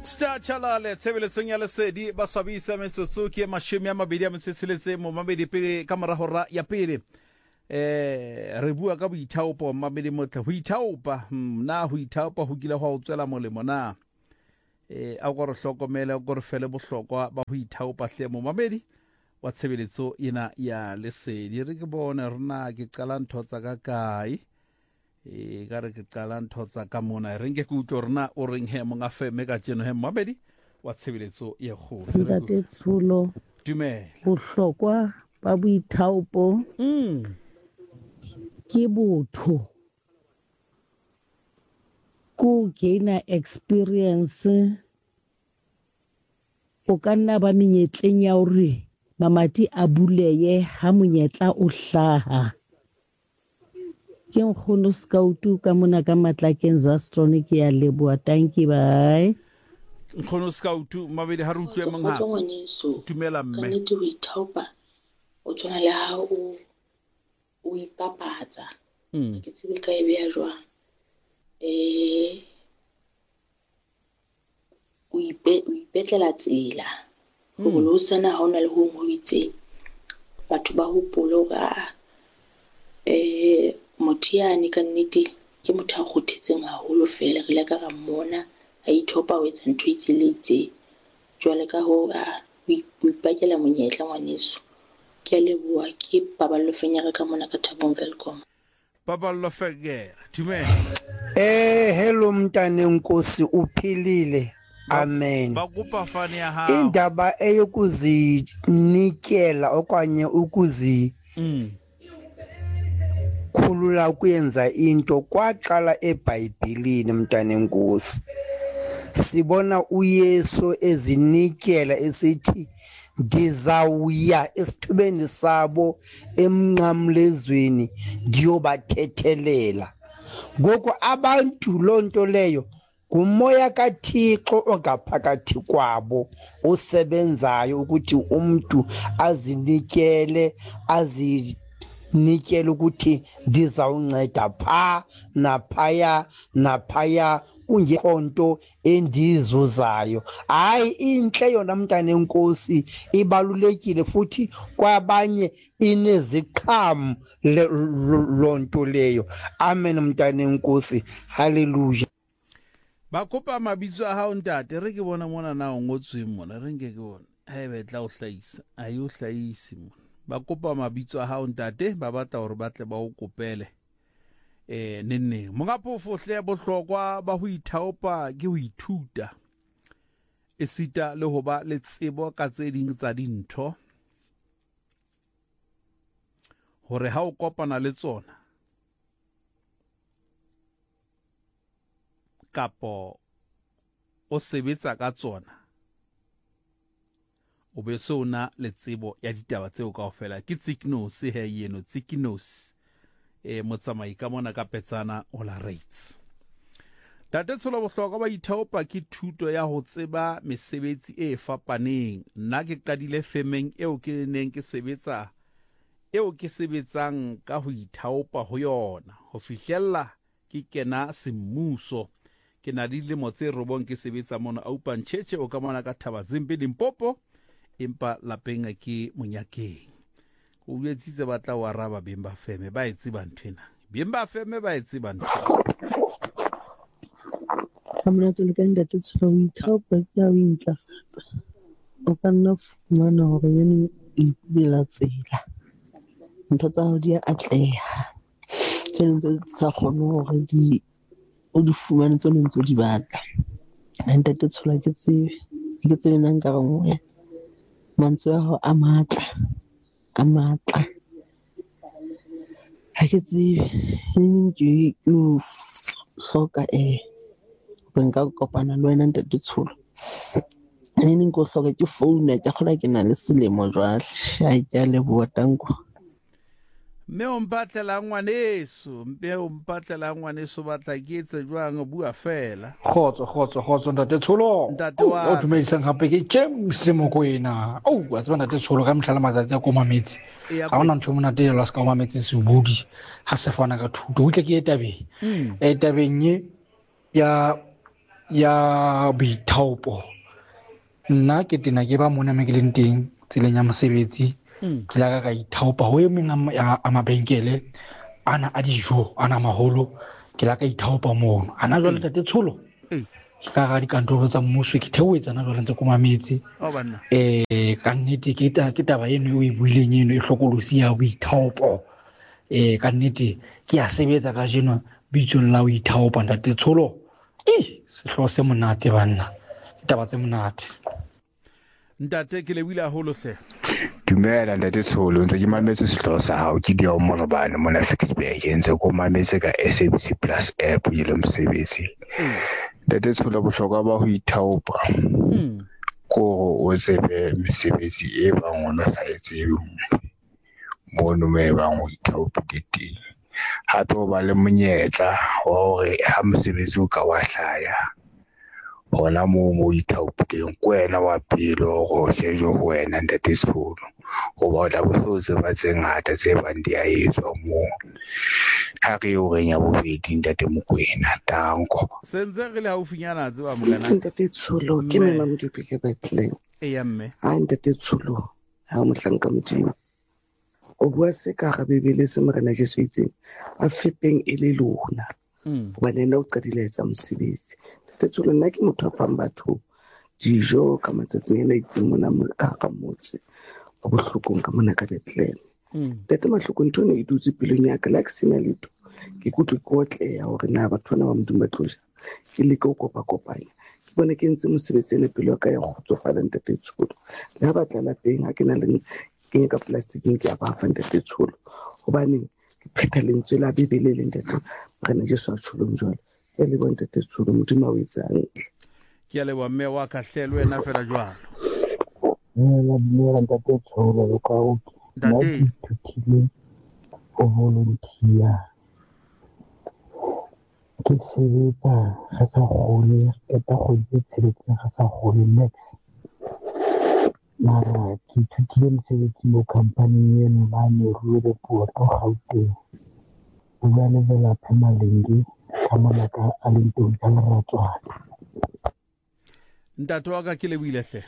Star Chalale tsebeletsong ya lesedi ba swabisa metsotso ke mashome a mabedi a metsheletse mo mabedi pele ka mora hora ya pele re bua ka boithaopo mabedi motle ho ithaopa na ho ithaopa ho kile ho tswela molemo na a go re hlokomela go re fele bohlokwa ba ho ithaopa hle mo mabedi wa tshebeletso ena ya lesedi re ke bone rena ke qala ntho tsa ka kae ka re ke qala ntho tsa ka mona re nke ke utlwe rena o reng he monga feme ka tseno he mabedi wa tshebeletso ye kgolo ntate Tshulo dumela bohlokwa ba boithaopo ke botho ko gaina experience o ka nna ba menyetleng ya hore mamati a buleye ha monyetla o hlaha ke nkgono Scoutu ka mona ka Matlakeng Zastrone ke ya leboa tanki bye nkgono Scoutu mabedi ha re utlwe mongha dumela mme ka nnete ho ithaopa o tshwana le ha o ipapatsa ke tsebe ka e beya jwang o ipetlela tsela ho lo sana ha ona le ho mo itseng batho ba hopolo ga motiane ka nnete ke motho a kgothetseng haholo fela re le ka ra mmona a ithopa o etsa ntho itseletse jwale ka ho o ipakela monyetla ngwaneso ke a leboha ke Paballo Fenyaka ka mona ka Thabong Welcome Paballo Fenyaka dumela hello mntane Nkosi uphilile amen bakupa fani ya ha indaba eyokuzinikela okanye khulula kuyenza into kwaqala eBhayibhelini mntane Nkosi sibona uYesu ezinikela esithi ndizawuya esithubeni sabo emnqamlezweni ndiyobathethelela ngoko abantu lonto leyo ngumoya kaThixo ongaphakathi kwabo osebenzayo ukuthi umuntu azinikele nikela ukuthi ndizawunceda pha naphaya kungekhonto endizuzayo hayi inhle yona mntane Nkosi ibalulekile futhi kwabanye ineziqhamu lonto leyo amen mntane Nkosi haleluya bakopa mabitso a hao ntate re ke bona mona na o ngotswe mona re nke ke bona ha ebe tla o hlahisa ayo hlahisi mona bakopa mabitso a hao ntate ba batla hore batle ba o kopele nenne mongaphofo hle bohlokwa ba ho ithaopa ke ho ithuta esita le ho ba le tsebo ka tse ding tsa dintho hore ha o kopana le tsona kapo o sebetsa ka tsona o be so na le tsebo ya ditaba tseo kaofela ke tsiknos he yeno tsiknos motsamai ka mona ka Petsana o la rates tate Tshola bohlokwa ba ithaopa ke thuto ya ho tseba mesebetsi e fapaneng nna ke qadile femeng eo ke neng ke sebetsang ka ho ithaopa ho yona ho fihlella ke kena semmuso ke na dilemo tse robong ke sebetsa mona Aupa Ntjhetjhe o ka mona ka Thabazimbi Limpopo empa lapeng ke Monyakeng o uetsitse batla wa raba Bemba Feme ba etsi banthena Bemba Feme ba etsi banthena Hamna tse ka ntate Tshola o ithaopa ke a o intlafatsa o ka nna fumana hore yene ibela tsela ntho tsa ho di atleha tse tsa kgone hore o di fumane tsone ntse di batla ntate Tshola ke tsebe nang ka ngwe mantswe a a matla ha ke tsebe ke hloka nka kopana le wena ntate Tshola go hloka ke phone ke kgola ke na le selemo jwale ha ke a leboha tanko mme o mpatlela ngwaneso batla ke etse jwang o bua fela Khotso ntate Tshola ntate wa o dumedisang hape ke James Mokoena wa tseba ntate Tshola ka mhlala matsatsi a koma metsi ha ona ntho mona teng la ska koma metsi se budi ha se fana ka thuto o tle ke tabeng ye ya ya boithaopo nna ke tena ke ba mona me ke leng teng tseleng ya mosebetsi ke la ka ithaopa ho emeng a mabenkele ana a dijo ana maholo ke la ka ithaopa mono ana jwale tate tsholo ka ga dikantoro tsa mmuso ke theoetsa na jwale ntse ko mametse ka nnete ke taba eno e buileng eno e hlokolosi ya boithaopo ka nnete ke a sebetsa ka jeno bitsong la ho ithaopa ntate tsholo sehloho se monate banna taba tse monate ntate ke lebile haholo hle dumela ntate tsholo ntse ke mametse sehloho sa hao ke dia mona bana mona Fixburg ntse ko mametse ka SABC Plus app ile mosebetsi ntate tsholo bohlokwa ba ho ithaopa ko o tsebe mesebetsi e bang ona sa etsebe mono me bang ho ithaopa teng ha to ba le monyetla wa hore ha mosebetsi o ka wa hlaya hona mo ithaopeng kwena wa pele go shejo ho wena ntate tsholo go ba tla bosose ba tse ngata tse bang di a etswa mo ha re o renya bobedi ntate Mokwena tanko senze re le haufinyana tse ba mogana ntate tsholo ke me Mamdupi ke batleng ya mme ha ntate tsholo ha mohlanka modimo o bua se ka ga bebele se morena Jesu itseng a fepeng e le lona ba nena o qadile etsa mosebetsi tsholo nna ke motho a fang batho dijo ka matsatsing ena itseng mona ka motse o bohlokong ka mona ka Bethlehem tete mahloko ntho ne e dutse pelong ya ka la ke sena leto ke kutlwe ke otleya hore na batho bana ba Modimo ba tloja ke le go kopanya ke bona ke ntse mosebetsi ene pelo ka ya kgotsofala ntate tsholo le ha batla lapeng ha ke na le ke ka plastiking ke a ba fa ntate tsholo hobane ke phetha lentswe la bebele le ntate morena Jesu a tsholo jwalo ke le bona ntate tsholo Modimo o etsang ke le wa mme wa ka hlelo ena fela jwalo la ntate tsholo ka o ntate thutile o volunteer ke sebetsa ga sa gole eta go tsheletsa ga sa gole next mara ke thutile mosebetsi mo company eno ba ne ruo puo ka Gauteng o ba level up Malengi ka mona ka a lentong ka Leratswana ntate wa ka ke le buile hle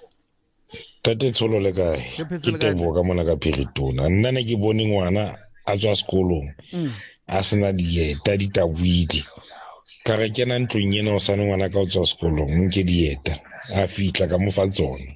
tate tsholo le kae ke tebo ka mona ka Phiritona nna ne ke bone ngwana a tswa sekolong a sena dieta ditabuidi ka re kena ntlong ena o sane ngwana ka o tswa sekolong nke dieta a fitla ka mofa tsona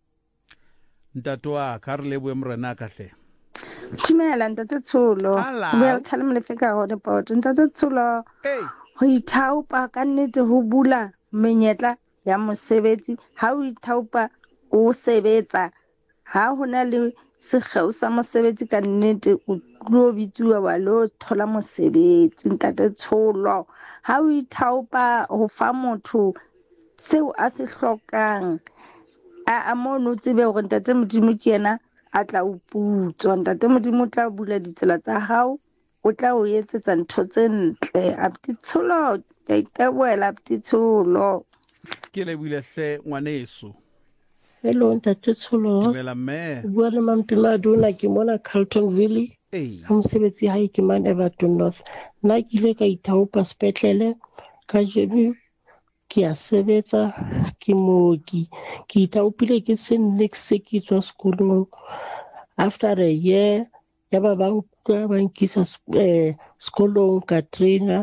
ntate wa ka re leboe morena ka hle Dumela ntate tsholo bua thale molefe ka go report ntate tsholo ho ithaopa ka nnete ho bula menyetla ya mosebetsi ha o ithaopa o sebetsa ha hona le sekgeo sa mosebetsi ka nnete o tlo bitsuwa wa lo thola mosebetsi ntate tsholo ha o ithaopa ho fa motho seo a se hlokang a mono tsebe hore ntate Modimo ke yena a tla o putswa ntate Modimo tla bula ditsela tsa hao o tla o etsetsa ntho tse ntle abuti tsholo ke iteboela abuti tsholo ke le buile hle ngwaneso hello ntate tsholo dumela mme bua le Mampi Maduna ke mona Carltonville ka mosebetsi hae ke man Everton North nna ke ile ka ithaopa sepetlele ka jeno ke a sebetsa ke mooki ke ithaopile ke se next ke tswa sekolong after a year ya ba nkisa sekolong ka trainer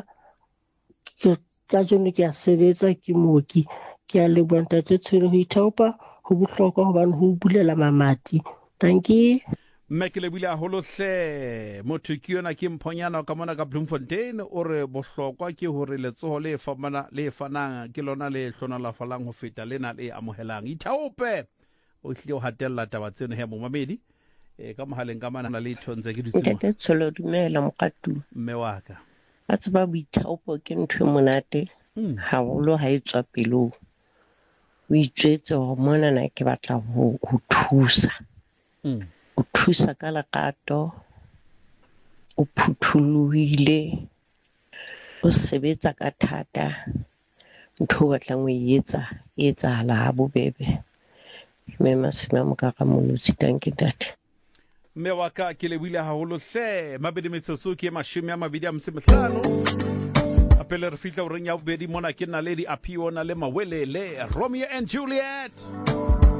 ka jeno ke a sebetsa ke mooki ke a leboha ntate tsholo ho ithaopa ho bohlokwa hobane ho bulela mamati thank you mme ke lebile haholo hle motho ke yona ke mphonyana ka mona ka Bloemfontein o re bohlokwa ke hore letsoho le fanang ke lona le hlonalafalang ho feta lena le amohelang ithaope o hlile o hatella taba tseno he momamedi ka mohaleng ka mana le thonze ke ditsimo ntate tsholo dumela mokatu mme wa ka a tseba boithaopo ke ntho monate haholo ha e tswa pelong o itjetse hore mona na ke batla ho thusa o thusa ka lerato o phuthulohile o sebetsa ka thata ntho o batlang o etsahala ha bobebe mme masimo a mokaka molotsi tanke tate mme wa ka ke lebile haholo hle mabedi metsotso ke 25 pele re fitla o reng ya bobedi mona ke nna le di apio na le mawele le Romeo and Juliet.